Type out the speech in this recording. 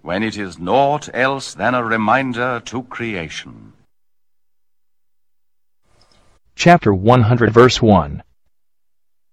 when it is naught else than a reminder to creation. Chapter 100, verse 1.